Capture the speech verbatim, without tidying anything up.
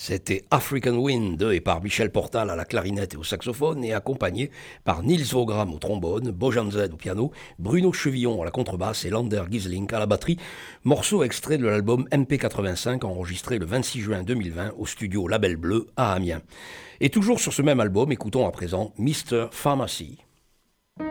C'était African Wind et par Michel Portal à la clarinette et au saxophone et accompagné par Niels Vogram au trombone, Bojan Zed au piano, Bruno Chevillon à la contrebasse et Lander Gisling à la batterie, morceau extrait de l'album M P quatre-vingt-cinq enregistré le vingt-six juin deux mille vingt au studio Label Bleu à Amiens. Et toujours sur ce même album, écoutons à présent Mister Pharmacy.